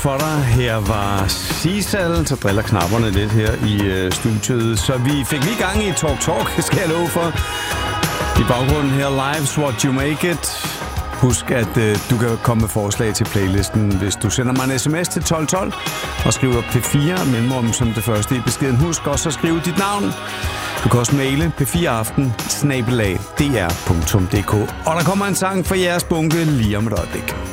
for dig. Her var Cecil, så driller knapperne lidt her i studiet. Så vi fik lige gang i Talk, skal jeg love for. I baggrunden her, Live's What You Make It. Husk, at du kan komme med forslag til playlisten, hvis du sender mig en sms til 1212 og skriver P4 mellemrum som det første i beskeden. Husk også at skrive dit navn. Du kan også maile p4aften@dr.dk. Og der kommer en sang fra jeres bunke lige om et øjeblik.